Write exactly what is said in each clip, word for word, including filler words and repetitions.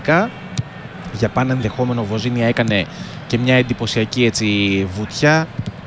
τελικά. Για πάνω ενδεχόμενο ο Βοζίνια έκανε και μια εντυπωσιακή έτσι βουτιά.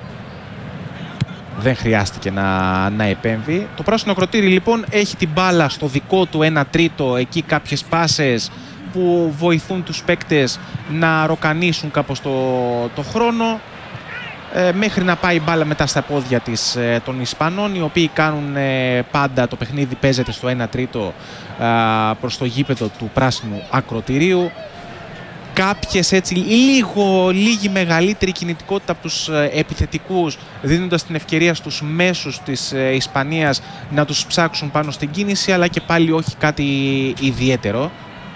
Δεν χρειάστηκε να, να επέμβει. Το πράσινο ακροτήρι λοιπόν έχει την μπάλα στο δικό του ένα τρίτο, εκεί κάποιες πάσες που βοηθούν τους παίκτες να ροκανίσουν κάπως το, το χρόνο, ε, μέχρι να πάει η μπάλα μετά στα πόδια της, ε, των Ισπανών, οι οποίοι κάνουν ε, πάντα, το παιχνίδι παίζεται στο ένα τρίτο ε, προς το γήπεδο του πράσινου ακροτηρίου. Κάποιες έτσι λίγο, λίγη μεγαλύτερη κινητικότητα από τους ε, επιθετικούς, δίνοντας την ευκαιρία στους μέσους της ε, Ισπανίας να τους ψάξουν πάνω στην κίνηση, αλλά και πάλι όχι κάτι ιδιαίτερο.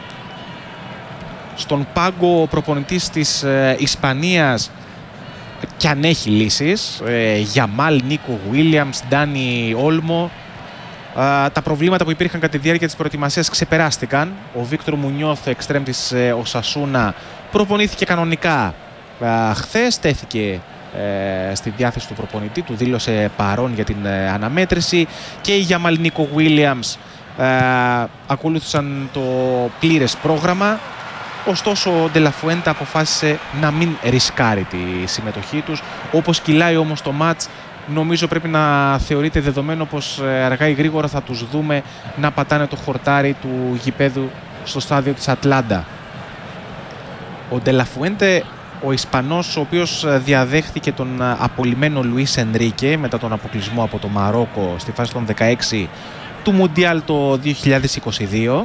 Στον πάγκο ο προπονητής της ε, Ισπανίας, κι αν έχει λύσεις, ε, Γιαμάλ, Νίκο Γουίλιαμς, Ντάνι Όλμο, ε, τα προβλήματα που υπήρχαν κατά τη διάρκεια της προετοιμασίας ξεπεράστηκαν. Ο Βίκτορ Μουνιώθ, εξτρέμ της ε, Οσασούνα, προπονήθηκε κανονικά ε, χθες, τέθηκε ε, στη διάθεση του προπονητή, του δήλωσε παρόν για την ε, αναμέτρηση, και η Γιαμάλ, Νίκο Γουίλιαμς ε, ακολούθησαν το πλήρες πρόγραμμα. Ωστόσο ο Ντελαφουέντε αποφάσισε να μην ρισκάρει τη συμμετοχή τους. Όπως κυλάει όμως το μάτς, νομίζω πρέπει να θεωρείται δεδομένο πως αργά ή γρήγορα θα τους δούμε να πατάνε το χορτάρι του γηπέδου στο στάδιο της Ατλάντα. Ο Ντελαφουέντε, ο Ισπανός, ο οποίος διαδέχθηκε τον απολυμένο Λουίς Ενρίκε μετά τον αποκλεισμό από το Μαρόκο στη φάση των δεκαέξι του Μουντιάλ το δύο χιλιάδες είκοσι δύο,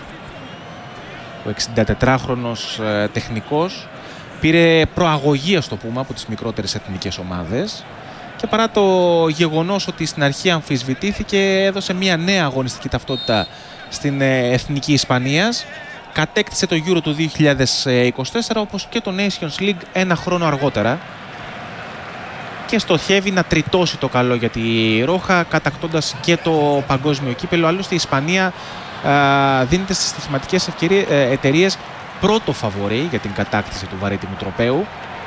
ο εξηντατετράχρονος ε, τεχνικός, πήρε προαγωγή, ας το πούμε, από τις μικρότερες εθνικές ομάδες, και παρά το γεγονός ότι στην αρχή αμφισβητήθηκε, έδωσε μια νέα αγωνιστική ταυτότητα στην ε, εθνική Ισπανίας, κατέκτησε το Euro του δύο χιλιάδες είκοσι τέσσερα όπως και το Nations League ένα χρόνο αργότερα, και στοχεύει να τριτώσει το καλό για τη Ρόχα, κατακτώντας και το παγκόσμιο κύπελο. Άλλωστε η Ισπανία Uh, δίνεται στις στοιχηματικές εταιρείες πρώτο φαβορί για την κατάκτηση του βαρύτιμου τροπαίου.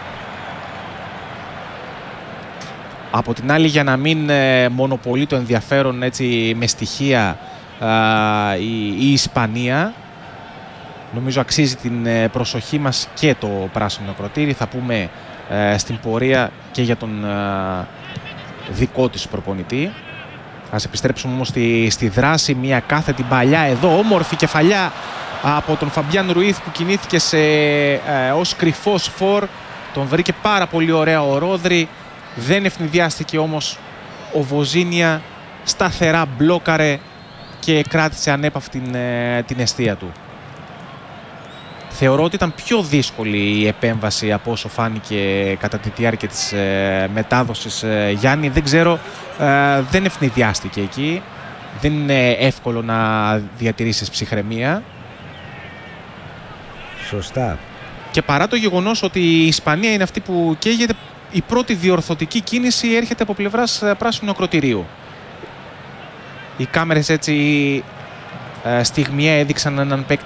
Από την άλλη, για να μην uh, μονοπολεί το ενδιαφέρον έτσι με στοιχεία uh, η, η Ισπανία, νομίζω αξίζει την uh, προσοχή μας και το πράσινο ακροτήρι. Θα πούμε uh, στην πορεία και για τον uh, δικό της προπονητή. Ας επιστρέψουμε όμως στη, στη δράση, μια κάθετη παλιά εδώ, όμορφη κεφαλιά από τον Φαμπιάν Ρουίθ που κινήθηκε σε, ε, ως κρυφός φορ. Τον βρήκε πάρα πολύ ωραία ο Ρόδρι, δεν ευνηδιάστηκε όμως ο Βοζίνια, σταθερά μπλόκαρε και κράτησε ανέπαυτη την, ε, την εστία του. Θεωρώ ότι ήταν πιο δύσκολη η επέμβαση από όσο φάνηκε κατά τη διάρκεια της ε, μετάδοσης ε, Γιάννη. Δεν ξέρω, ε, δεν ευνηδιάστηκε εκεί. Δεν είναι εύκολο να διατηρήσεις ψυχραιμία. Σωστά. Και παρά το γεγονός ότι η Ισπανία είναι αυτή που καίγεται, η πρώτη διορθωτική κίνηση έρχεται από πλευράς πράσινου ακροτηρίου. Οι κάμερες έτσι ε, στιγμιαία έδειξαν έναν παίκτη